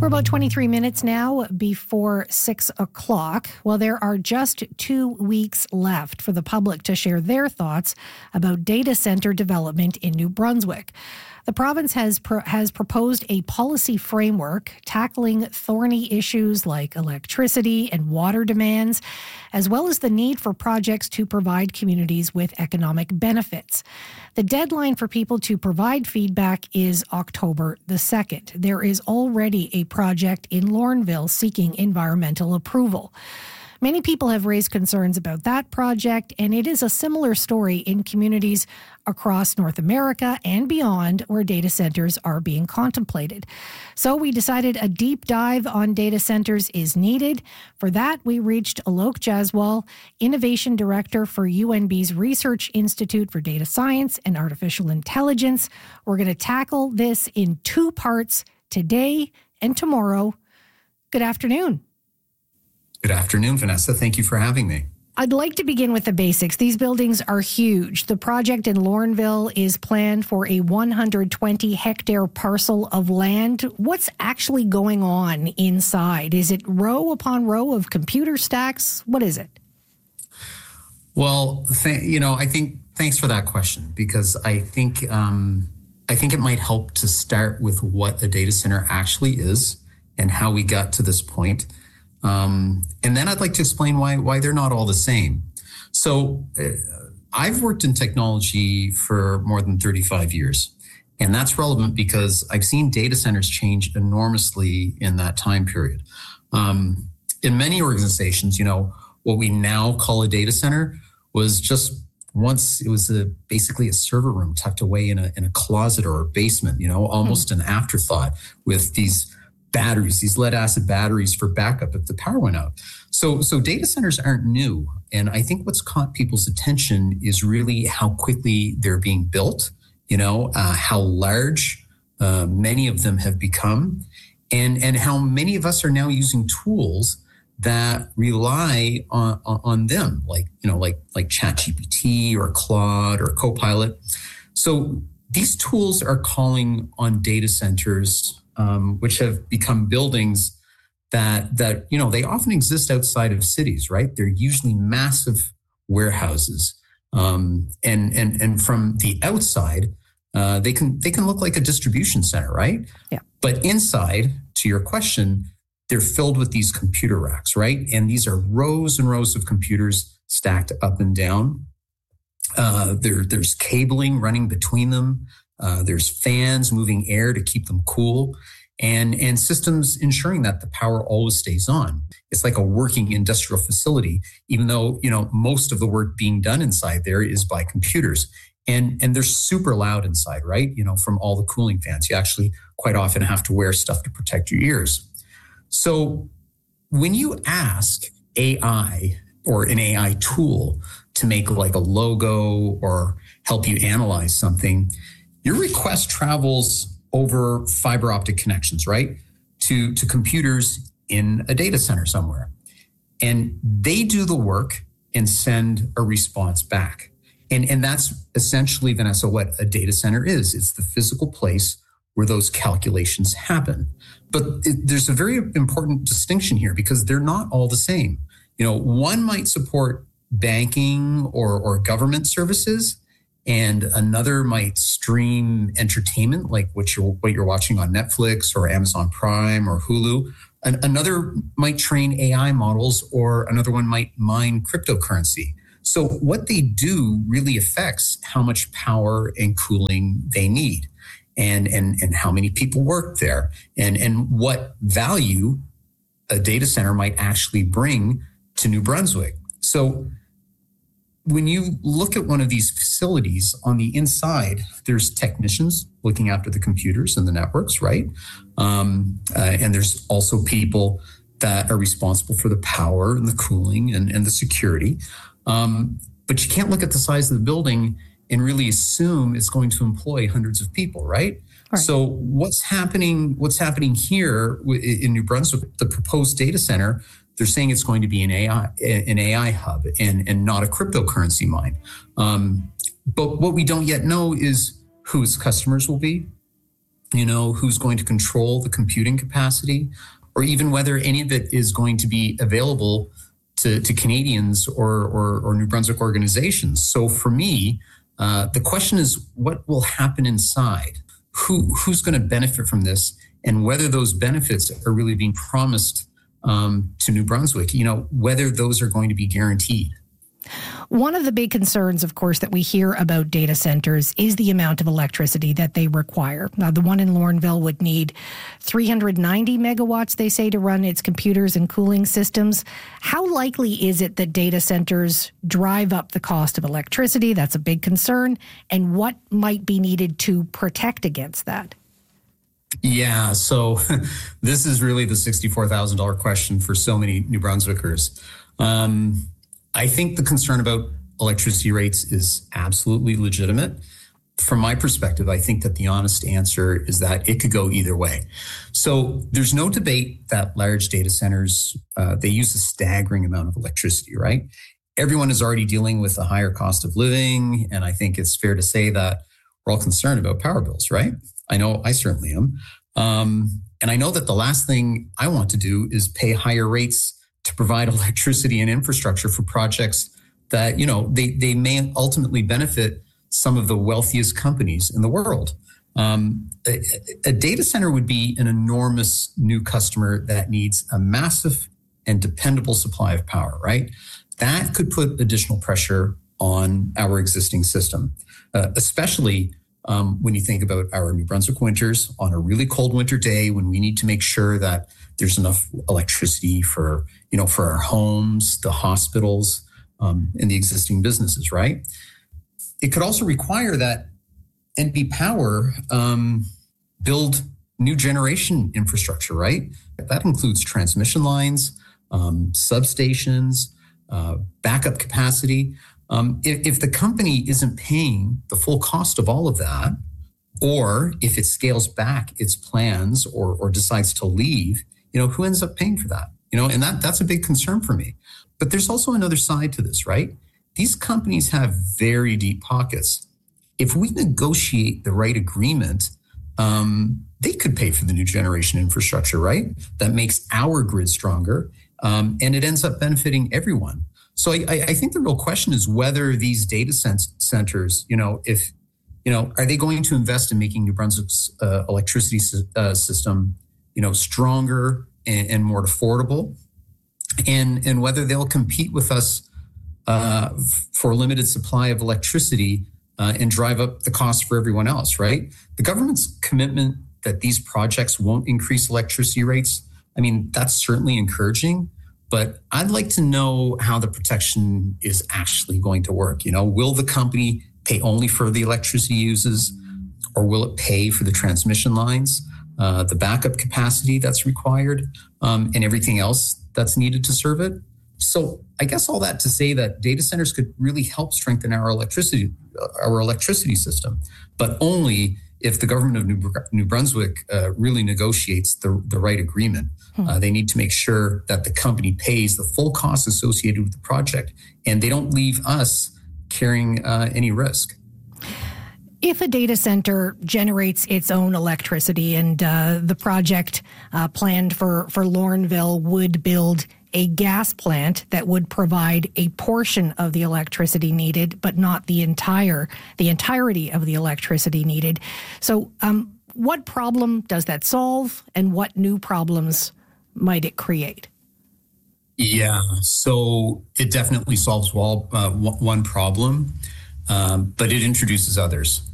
We're about 23 minutes now before 6 o'clock. Well, there are just 2 weeks left for the public to share their thoughts about data center development in New Brunswick. The province has proposed a policy framework tackling thorny issues like electricity and water demands, as well as the need for projects to provide communities with economic benefits. The deadline for people to provide feedback is October the 2nd. There is already a project in Lorneville seeking environmental approval. Many people have raised concerns about that project, and it is a similar story in communities across North America and beyond where data centers are being contemplated. So we decided a deep dive on data centers is needed. For that, we reached Alok Jaswal, Innovation Director for UNB's Research Institute for Data Science and Artificial Intelligence. We're going to tackle this in 2 parts, today and tomorrow. Good afternoon. Good afternoon, Vanessa. Thank you for having me. I'd like to begin with the basics. These buildings are huge. The project in Lorneville is planned for a 120-hectare parcel of land. What's actually going on inside? Is it row upon row of computer stacks? What is it? Well, I think thanks for that question, because I think it might help to start with what a data center actually is and how we got to this point. And then I'd like to explain why they're not all the same. So I've worked in technology for more than 35 years, and that's relevant because I've seen data centers change enormously in that time period. In many organizations, what we now call a data center was just once it was basically a server room tucked away in a closet or a basement, almost an afterthought with these batteries, these lead acid batteries for backup if the power went out. So data centers aren't new. And I think what's caught people's attention is really how quickly they're being built, how large many of them have become, and how many of us are now using tools that rely on them, like ChatGPT or Claude or Copilot. So these tools are calling on data centers which have become buildings that they often exist outside of cities, right? They're usually massive warehouses, and from the outside, they can look like a distribution center, right? Yeah. But inside, to your question, they're filled with these computer racks, right? And these are rows and rows of computers stacked up and down. There's cabling running between them. There's fans moving air to keep them cool, and systems ensuring that the power always stays on. It's like a working industrial facility, even though, most of the work being done inside there is by computers. And they're super loud inside, right? From all the cooling fans. You actually quite often have to wear stuff to protect your ears. So when you ask AI or an AI tool to make like a logo or help you analyze something, your request travels over fiber optic connections, right? To computers in a data center somewhere. And they do the work and send a response back. And that's essentially, Vanessa, what a data center is. It's the physical place where those calculations happen. But there's a very important distinction here because they're not all the same. One might support banking or government services, and another might stream entertainment like what you're watching on Netflix or Amazon Prime or Hulu. Another might train AI models, or another one might mine cryptocurrency. So what they do really affects how much power and cooling they need, and how many people work there, and what value a data center might actually bring to New Brunswick. So when you look at one of these facilities, on the inside, there's technicians looking after the computers and the networks, right? And there's also people that are responsible for the power and the cooling and the security. But you can't look at the size of the building and really assume it's going to employ hundreds of people, right? Right. So what's happening here in New Brunswick, the proposed data center, they're saying it's going to be an AI hub and not a cryptocurrency mine. But what we don't yet know is who its customers will be, who's going to control the computing capacity, or even whether any of it is going to be available to Canadians or New Brunswick organizations. So for me, the question is, what will happen inside? Who's going to benefit from this, and whether those benefits are really being promised to New Brunswick, whether those are going to be guaranteed. One of the big concerns, of course, that we hear about data centers is the amount of electricity that they require. Now, the one in Lornville would need 390 megawatts, they say, to run its computers and cooling systems. How likely is it that data centers drive up the cost of electricity? That's a big concern. And what might be needed to protect against that? Yeah, so this is really the $64,000 question for so many New Brunswickers. I think the concern about electricity rates is absolutely legitimate. From my perspective, I think that the honest answer is that it could go either way. So there's no debate that large data centers, they use a staggering amount of electricity, right? Everyone is already dealing with a higher cost of living, and I think it's fair to say that we're all concerned about power bills, right? I know I certainly am. And I know that the last thing I want to do is pay higher rates to provide electricity and infrastructure for projects that, they may ultimately benefit some of the wealthiest companies in the world. A data center would be an enormous new customer that needs a massive and dependable supply of power, right? That could put additional pressure on our existing system, especially when you think about our New Brunswick winters on a really cold winter day when we need to make sure that there's enough electricity for our homes, the hospitals, and the existing businesses, right? It could also require that NB Power build new generation infrastructure, right? That includes transmission lines, substations, backup capacity. If the company isn't paying the full cost of all of that, or if it scales back its plans or decides to leave, who ends up paying for that? And that's a big concern for me. But there's also another side to this, right? These companies have very deep pockets. If we negotiate the right agreement, they could pay for the new generation infrastructure, right? That makes our grid stronger, and it ends up benefiting everyone. So I think the real question is whether these data centers, are they going to invest in making New Brunswick's electricity system, stronger and more affordable, and whether they'll compete with us for a limited supply of electricity and drive up the cost for everyone else, right? The government's commitment that these projects won't increase electricity rates, that's certainly encouraging. But I'd like to know how the protection is actually going to work. Will the company pay only for the electricity it uses, or will it pay for the transmission lines, the backup capacity that's required, and everything else that's needed to serve it? So I guess all that to say that data centers could really help strengthen our electricity system, but only if the government of New Brunswick really negotiates the right agreement. They need to make sure that the company pays the full cost associated with the project, and they don't leave us carrying any risk. If a data center generates its own electricity, and the project planned for Lornville would build a gas plant that would provide a portion of the electricity needed, but not the entirety of the electricity needed. So what problem does that solve, and what new problems might it create? Yeah, so it definitely solves one problem, but it introduces others.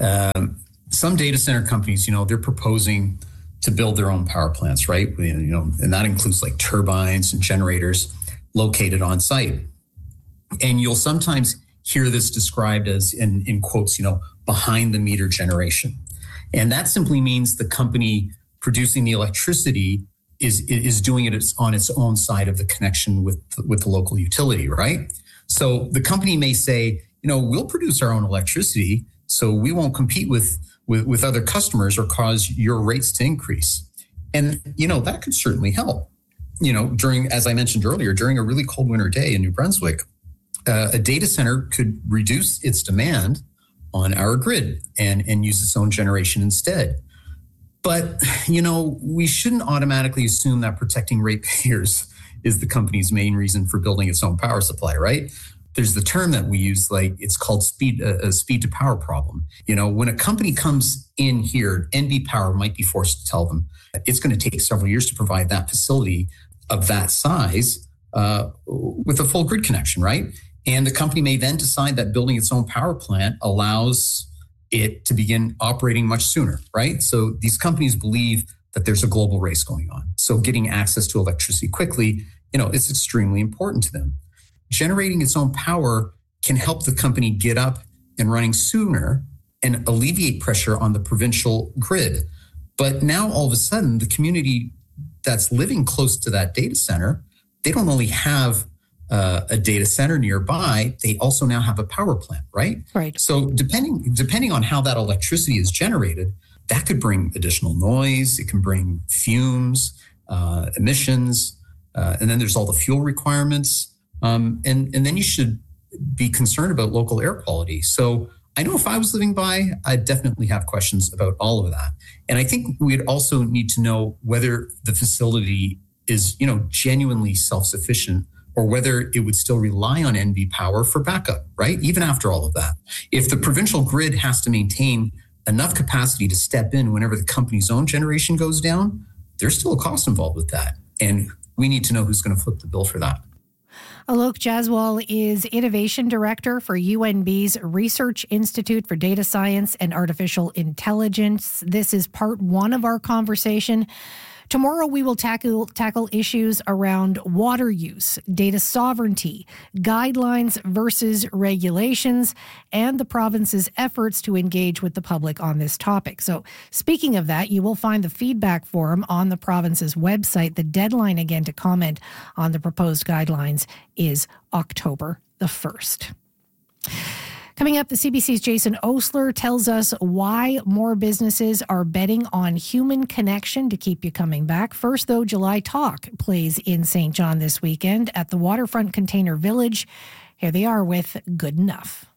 Some data center companies, they're proposing to build their own power plants, right? And that includes like turbines and generators located on site. And you'll sometimes hear this described as, in quotes, behind the meter generation. And that simply means the company producing the electricity is doing it on its own side of the connection with the local utility, right? So the company may say, we'll produce our own electricity, so we won't compete with other customers or cause your rates to increase. And, that could certainly help. As I mentioned earlier, during a really cold winter day in New Brunswick, a data center could reduce its demand on our grid and use its own generation instead. But, we shouldn't automatically assume that protecting ratepayers is the company's main reason for building its own power supply, right? There's the term that we use, like it's called speed to power problem. When a company comes in here, NB Power might be forced to tell them it's going to take several years to provide that facility of that size with a full grid connection, right? And the company may then decide that building its own power plant allows it to begin operating much sooner, right? So these companies believe that there's a global race going on. So getting access to electricity quickly, it's extremely important to them. Generating its own power can help the company get up and running sooner and alleviate pressure on the provincial grid. But now all of a sudden, the community that's living close to that data center, they don't only have a data center nearby, they also now have a power plant, right? Right. So depending on how that electricity is generated, that could bring additional noise. It can bring fumes, emissions, and then there's all the fuel requirements. And then you should be concerned about local air quality. So I know if I was living by, I'd definitely have questions about all of that. And I think we'd also need to know whether the facility is, genuinely self-sufficient, or whether it would still rely on NB Power for backup, right? Even after all of that. If the provincial grid has to maintain enough capacity to step in whenever the company's own generation goes down, there's still a cost involved with that. And we need to know who's going to foot the bill for that. Alok Jaswal is Innovation Director for UNB's Research Institute for Data Science and Artificial Intelligence. This is part one of our conversation. Tomorrow, we will tackle issues around water use, data sovereignty, guidelines versus regulations, and the province's efforts to engage with the public on this topic. So speaking of that, you will find the feedback forum on the province's website. The deadline, again, to comment on the proposed guidelines is October the 1st. Coming up, the CBC's Jason Osler tells us why more businesses are betting on human connection to keep you coming back. First, though, July Talk plays in St. John this weekend at the Waterfront Container Village. Here they are with Good Enough.